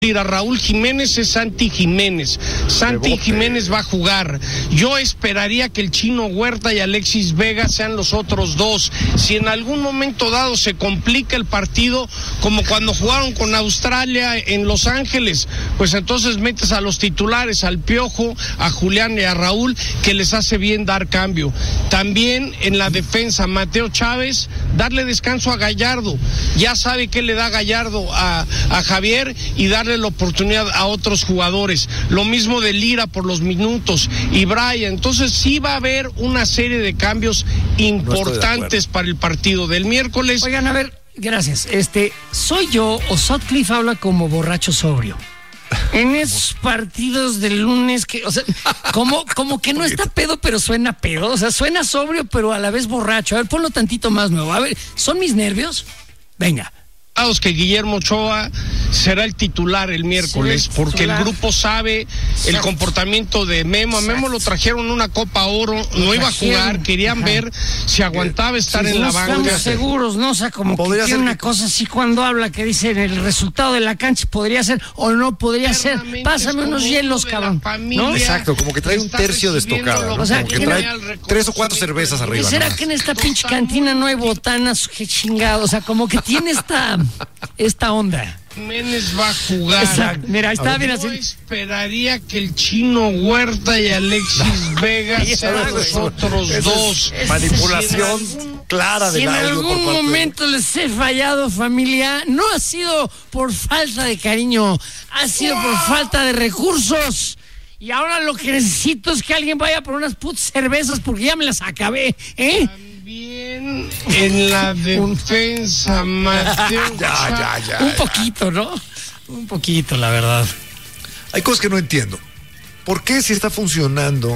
A Raúl Jiménez es Santi Jiménez. Santi Jiménez va a jugar. Yo esperaría que el Chino Huerta y Alexis Vega sean los otros dos. Si en algún momento dado se complica el partido, como cuando jugaron con Australia en Los Ángeles, pues entonces metes a los titulares, al Piojo, a Julián y a Raúl, que les hace bien dar cambio. También en la defensa, Mateo Chávez, darle descanso a Gallardo. Ya sabe qué le da Gallardo a Javier y darle la oportunidad a otros jugadores. Lo mismo de Lira por los minutos y Brian. Entonces sí va a haber una serie de cambios importantes para el partido del miércoles. Oigan, a ver, gracias. ¿Soy yo o Sutcliffe habla como borracho sobrio? En esos partidos del lunes que, o sea, como que no está pedo, pero suena pedo. O sea, suena sobrio, pero a la vez borracho. A ver, ponlo tantito más nuevo. A ver, ¿son mis nervios? Venga. Que Guillermo Ochoa será el titular el miércoles, porque el grupo sabe el comportamiento de Memo. A Memo lo trajeron una Copa Oro, no iba a jugar, querían ver si aguantaba estar en la banca. Estamos seguros, ¿no? O sea, como que tiene una cosa así cuando habla que dice el resultado de la cancha podría ser o no podría ser. Pásame unos hielos, cabrón, ¿no? Exacto, como que trae un tercio de estocada, ¿no? O sea, como que trae 3 o 4 cervezas arriba. ¿Será que en esta pinche cantina no hay botanas? Qué chingado, o sea, como que tiene esta onda. Jiménez va a jugar. Exacto. Mira, ahí está bien así. Yo esperaría que el Chino Huerta y Alexis Vega sean los otros dos. Manipulación clara del audio. Si en algún momento les he fallado, familia, no ha sido por falta de cariño, ha sido por falta de recursos. Y ahora lo que necesito es que alguien vaya por unas putas cervezas porque ya me las acabé, ¿eh? Bien, en la defensa, Mateo. Ya. Un poquito, ¿no? Un poquito, la verdad. Hay cosas que no entiendo. ¿Por qué si está funcionando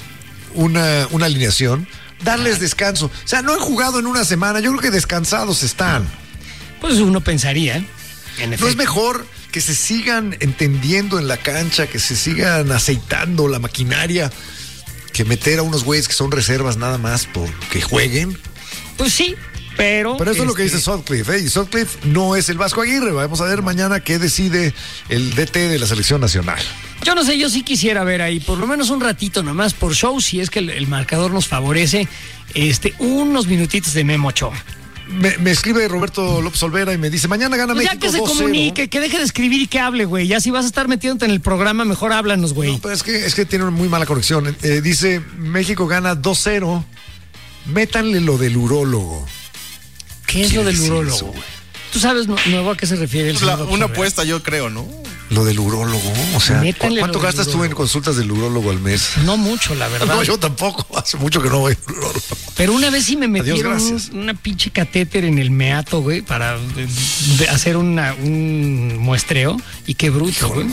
una alineación, darles descanso? O sea, no han jugado en una semana, yo creo que descansados están. Pues uno pensaría, en efecto. ¿No es mejor que se sigan entendiendo en la cancha, que se sigan aceitando la maquinaria, que meter a unos güeyes que son reservas nada más porque jueguen? Pues sí, pero eso es lo que dice Sutcliffe, ¿eh? Y Sutcliffe no es el Vasco Aguirre. Vamos a ver mañana qué decide el DT de la selección nacional. Yo no sé, yo sí quisiera ver ahí por lo menos un ratito nomás por show, si es que el marcador nos favorece, unos minutitos de Memo Ochoa. Me escribe Roberto López Olvera y me dice, mañana gana México 2-0. Ya que se comunique, que deje de escribir y que hable, güey. Ya si vas a estar metiéndote en el programa, mejor háblanos, güey. No, pero es que tiene una muy mala conexión. Dice, México gana 2-0. Métanle lo del urólogo. ¿Qué es lo del urólogo? ¿Tú sabes, nuevo, a qué se refiere el señor? Una apuesta, yo creo, ¿no? Lo del urólogo, o sea, métanle ¿cuánto gastas tú en consultas del urólogo al mes? No mucho, la verdad. No, yo tampoco, hace mucho que no voy al urólogo. Pero una vez sí me metieron una pinche catéter en el meato, güey, para hacer un muestreo, y qué bruto, güey.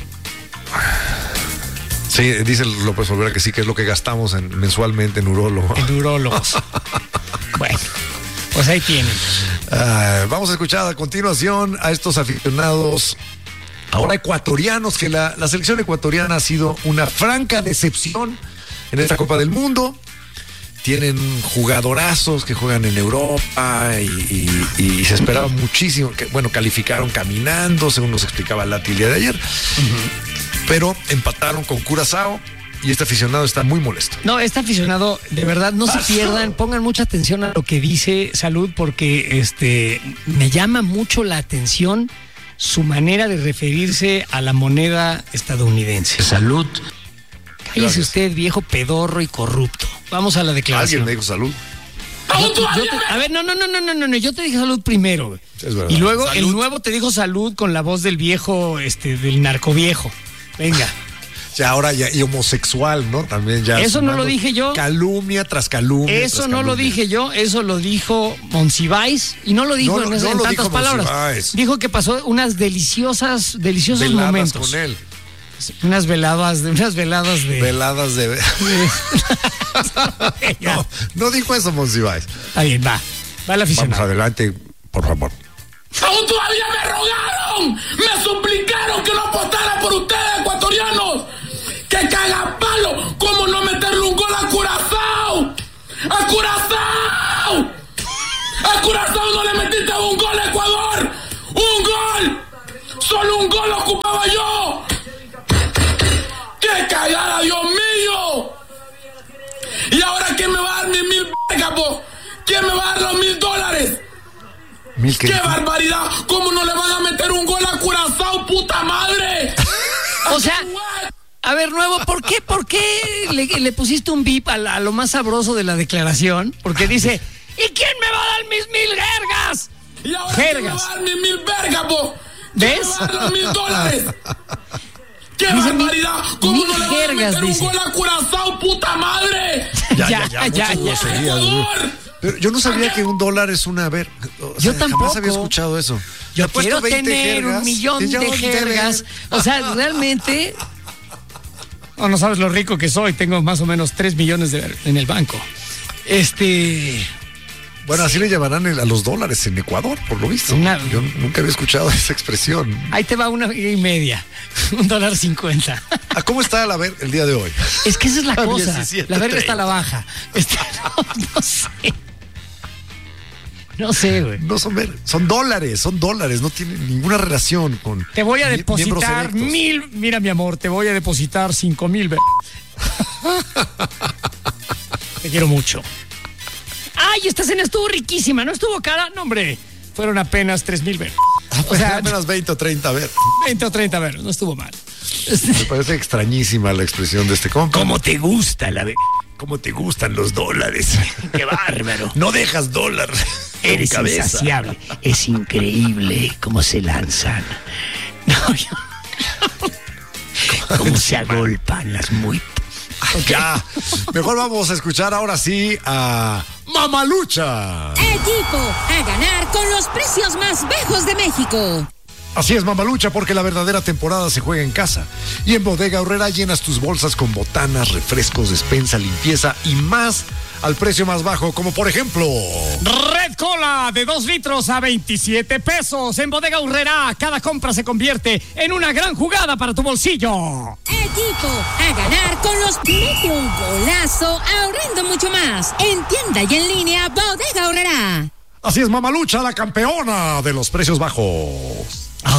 Sí, dice López Olvera que sí, que es lo que gastamos mensualmente en urólogo. En urólogos. Bueno, pues ahí tienen. Vamos a escuchar a continuación a estos aficionados ahora ecuatorianos, que la selección ecuatoriana ha sido una franca decepción en esta Copa del Mundo. Tienen jugadorazos que juegan en Europa y se esperaba muchísimo, que bueno, calificaron caminando, según nos explicaba Lati el día de ayer, pero empataron con Curazao. Y este aficionado está muy molesto. No, este aficionado, de verdad, no se pierdan, pongan mucha atención a lo que dice Salud, porque me llama mucho la atención su manera de referirse a la moneda estadounidense. Salud. Cállese usted, viejo pedorro y corrupto. Vamos a la declaración. ¿Alguien me dijo salud? A ver, no, yo te dije salud primero, güey. Es verdad. Y luego salud. El nuevo te dijo salud con la voz del viejo, del narcoviejo. Venga. Ya ahora ya, y homosexual, ¿no? También ya. Eso no lo dije yo. Calumnia tras calumnia. Eso tras no calumnia. lo dije yo, eso lo dijo Monsiváis, y no lo dijo en tantas dijo palabras. Monsiváis. Dijo que pasó unos deliciosos Veladas momentos. con él. Unas veladas de. Veladas de. no dijo eso, Monsiváis. Está bien, va el aficionado. Vamos adelante, por favor. ¡Aún todavía me rogaron! ¡Me suplicaron que no apostara por ustedes, ecuatorianos! ¡Que cagapalo! ¿Cómo no meterle un gol a Curazao? ¡A Curazao! ¡A Curazao no le metiste un gol a Ecuador! ¡Un gol! ¡Solo un gol ocupado! llamaba yo. ¡Qué cagada, Dios mío! ¿Y ahora quién me va a dar mis 1,000 vergas, po? ¿Quién me va a dar los $1,000? ¡Qué barbaridad! ¿Cómo no le van a meter un gol a Curazao, puta madre? O sea, a ver, Nuevo, ¿por qué le pusiste un bip a lo más sabroso de la declaración? Porque dice, ¿y quién me va a dar mis 1,000 vergas? ¿Y ahora quién me va a dar mis 1,000 vergas, po? ¿Ves? ¿Quién me va a dar los $1,000? ¡Qué barbaridad! ¿Cómo no le van a meter un gol a Curazao, puta madre? Ya. Pero yo no sabía que $1 es una verga. Yo tampoco. Jamás había escuchado eso. Yo quiero tener jergas, 1,000,000 de jergas. O sea, realmente... No sabes lo rico que soy. Tengo más o menos 3 millones en el banco. Bueno, así le llamarán a los dólares en Ecuador, por lo visto. Yo nunca había escuchado esa expresión. Ahí te va 1,50. $1.50. ¿Cómo está la verga el día de hoy? Es que esa es la cosa. 17, la verga está a la baja. No sé. No sé, güey. No son vergas, son dólares. No tienen ninguna relación con. Te voy a depositar 1,000. Mira, mi amor, te voy a depositar 5,000. Te quiero mucho. ¡Ay, esta cena estuvo riquísima! ¿No estuvo cara? No, hombre. Fueron apenas 3,000. O sea, apenas 20 o 30 ver. 20 o 30 ver. No estuvo mal. Me parece extrañísima la expresión de este compa. ¿Cómo te gusta ¿Cómo te gustan los dólares? ¡Qué bárbaro! No dejas dólar. Eres insaciable. Es increíble cómo se lanzan. Cómo se agolpan las muy... Okay. Ya, mejor vamos a escuchar ahora sí a Mamalucha. Equipo a ganar con los precios más bajos de México. Así es, Mamalucha, porque la verdadera temporada se juega en casa. Y en Bodega Aurrera llenas tus bolsas con botanas, refrescos, despensa, limpieza y más al precio más bajo, como por ejemplo... Red Cola de 2 litros a 27 pesos. En Bodega Aurrera, cada compra se convierte en una gran jugada para tu bolsillo. Equipo a ganar con los... Mete un golazo ahorrando mucho más. En tienda y en línea, Bodega Aurrera. Así es, Mamalucha, la campeona de los precios bajos.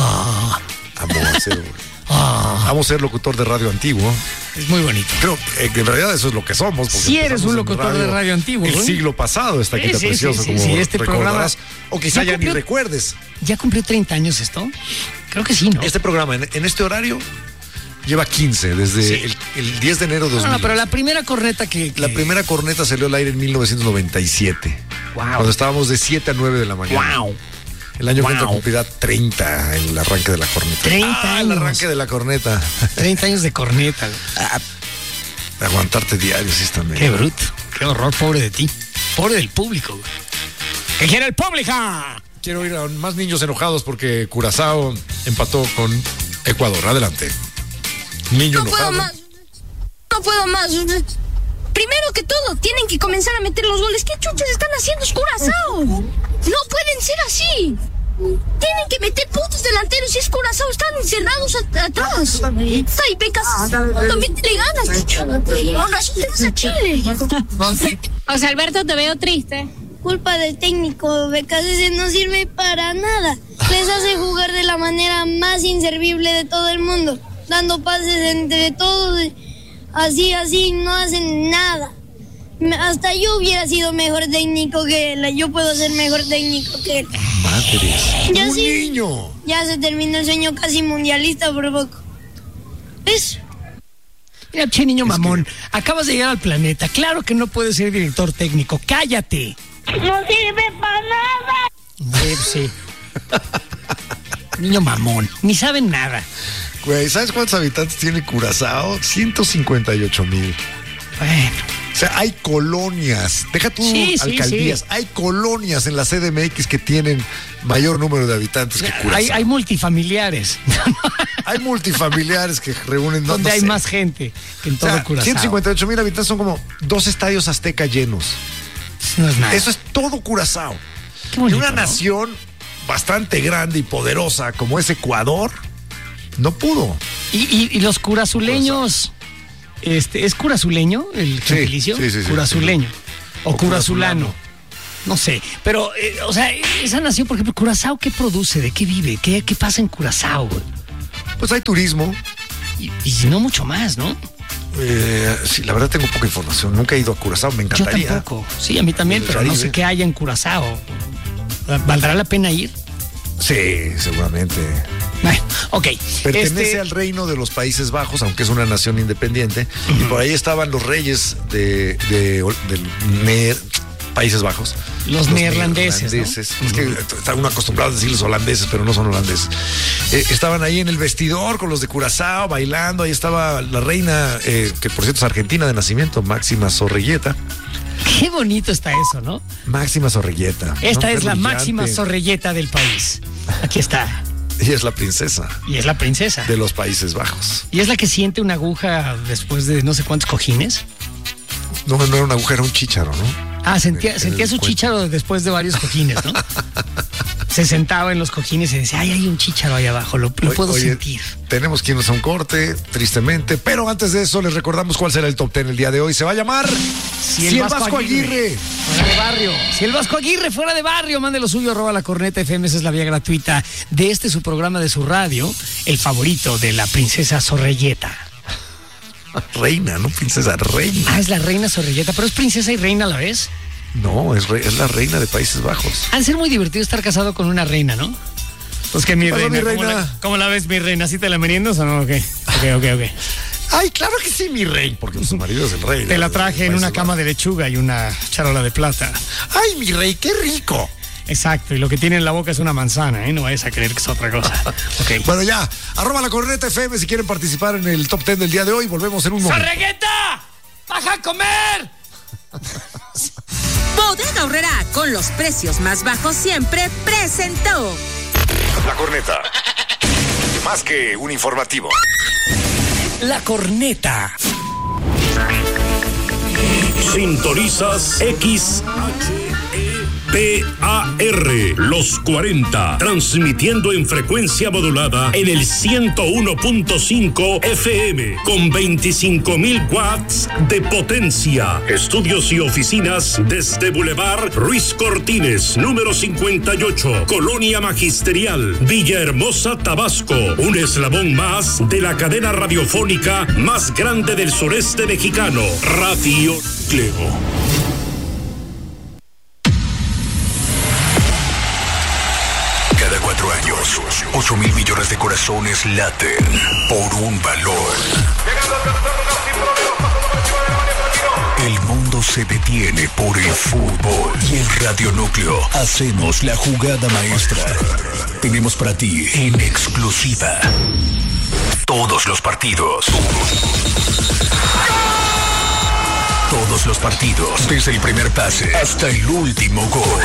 Amo ser locutor de radio antiguo. Es muy bonito. Creo que en realidad eso es lo que somos. Si eres un locutor de radio antiguo. El siglo pasado, esta quita preciosa, como este programa. O quizá ya ni recuerdes. ¿Ya cumplió 30 años esto? Creo que sí, ¿no? Este programa, en este horario, lleva 15, desde el 10 de enero de 2000. No, pero la primera corneta La primera corneta salió al aire en 1997. Wow. Cuando estábamos de 7 a 9 de la mañana. Wow. El año que entra cumplirá 30 el arranque de la corneta. 30 años. El arranque de la corneta. 30 años de corneta. De aguantarte diario, sí está medio. Qué bruto. Qué horror, pobre de ti. Pobre del público. ¿Qué quiere el público? Quiero ir a más niños enojados porque Curazao empató con Ecuador. Adelante. Niño enojado. No puedo más. Primero que todo, tienen que comenzar a meter los goles. ¿Qué chuchas están haciendo? Es Curazao. No pueden ser así. Tienen que meter puntos delanteros. Si es Curazao, están encerrados atrás. Ay, Pecas, también le ganas, chucho. Ahora sí te vas a Chile. O sea, Alberto, te veo triste. Culpa del técnico, Becas, ese no sirve para nada. Les hace jugar de la manera más inservible de todo el mundo, dando pases entre todos. Así, no hacen nada. Hasta yo hubiera sido mejor técnico que él. Yo puedo ser mejor técnico que él. Madres. Ya ¡Un sí, niño! Ya se terminó el sueño casi mundialista por poco. ¿Ves? Mira, che, niño mamón. Acabas de llegar al planeta. Claro que no puedes ser director técnico. ¡Cállate! No sirve para nada. Sí. Niño mamón. Ni saben nada. Güey, ¿sabes cuántos habitantes tiene Curazao? 158,000. Bueno. O sea, hay colonias, deja tú alcaldías, hay colonias en la CDMX que tienen mayor número de habitantes que Curazao. Hay multifamiliares. Hay multifamiliares que reúnen... Donde hay más gente en todo Curazao. 158,000 habitantes son como 2 estadios Azteca llenos. No es nada. Eso es todo Curazao. Qué bonito, y una ¿no? nación bastante grande y poderosa como es Ecuador, no pudo. Y los curazuleños... ¿Es curazuleño el gentilicio? Sí. Curazuleño. O curazulano. No sé. Pero, o sea, esa nación, por ejemplo, Curazao, ¿qué produce? ¿De qué vive? ¿Qué pasa en Curazao? Pues hay turismo. Y no mucho más, ¿no? Sí, la verdad tengo poca información. Nunca he ido a Curazao, me encantaría. Yo tampoco. Sí, a mí también, pero no sé qué haya en Curazao. ¿Valdrá la pena ir? Sí, seguramente. Bueno, ok. Pertenece al reino de los Países Bajos, aunque es una nación independiente. Y por ahí estaban los reyes del Países Bajos. Los neerlandeses. ¿No? Es que está uno acostumbrado a decir los holandeses, pero no son holandeses. Estaban ahí en el vestidor con los de Curazao bailando. Ahí estaba la reina, que por cierto es argentina de nacimiento, Máxima Zorrilleta. Qué bonito está eso, ¿no? Máxima Zorrilleta. Esta es la máxima Zorrilleta del país. Aquí está. Ella es la princesa. Y es la princesa. De los Países Bajos. ¿Y es la que siente una aguja después de no sé cuántos cojines? No era una aguja, era un chícharo, ¿no? Ah, sentía su chícharo después de varios cojines, ¿no? Se sentaba en los cojines y decía, ay, hay un chícharo ahí abajo, lo puedo sentir. Tenemos que irnos a un corte, tristemente, pero antes de eso les recordamos cuál será el top 10 el día de hoy. Se va a llamar Si el Vasco Aguirre. Fuera de barrio. Si el Vasco Aguirre fuera de barrio, mande lo suyo, @lacorneta.fm, esa es la vía gratuita de su programa de su radio, el favorito de la princesa Zorrilleta. Reina, no princesa, reina. Ah, es la reina Zorrilleta, pero es princesa y reina a la vez. No, es la reina de Países Bajos. Ha de ser muy divertido estar casado con una reina, ¿no? Pues que mi reina. ¿Cómo la ves, mi reina? ¿Sí te la meriendas o no? Ok. Ay, claro que sí, mi rey, porque su marido es el rey. Te la traje en una cama de lechuga y una charola de plata. Ay, mi rey, qué rico. Exacto, y lo que tiene en la boca es una manzana, ¿eh? No vayas a creer que es otra cosa. Okay. Bueno, ya, @lacorneta.fm si quieren participar en el top 10 del día de hoy. Volvemos en un momento. ¡Zorrilleta! ¡Baja a comer! Bodega Aurrerá, con los precios más bajos siempre, presentó La Corneta. Más que un informativo. La Corneta. Sintonizas XHEPAR, los 40, transmitiendo en frecuencia modulada en el 101.5 FM, con 25.000 watts de potencia. Estudios y oficinas desde Boulevard Ruiz Cortines, número 58, Colonia Magisterial, Villahermosa, Tabasco. Un eslabón más de la cadena radiofónica más grande del sureste mexicano, Radio Núcleo. Cada 4 años, 8,000 millones de corazones laten por un balón. El mundo se detiene por el fútbol y en Radio Núcleo hacemos la jugada maestra. Tenemos para ti en exclusiva todos los partidos. Todos los partidos, desde el primer pase hasta el último gol.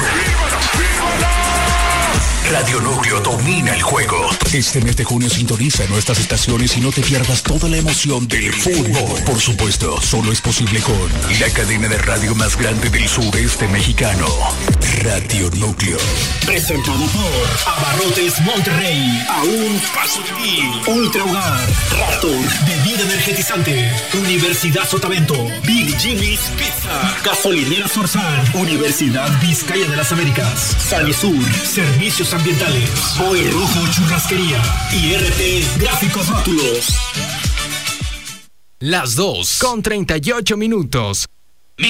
Radio Núcleo domina el juego. Este mes de junio sintoniza nuestras estaciones y no te pierdas toda la emoción del fútbol. Por supuesto, solo es posible con la cadena de radio más grande del sureste mexicano, Radio Núcleo. Presentado por Abarrotes Monterrey. A un paso de ti. Ultra Hogar, Raptor, bebida energetizante. Universidad Sotavento, Big Jimmy's Pizza, Gasolinera Sorsal, Universidad Vizcaya de las Américas, Sanisur, Servicios Ambientales, Boy Rojo Churrasquería y RT Gráficos Rótulos. Las 2:38.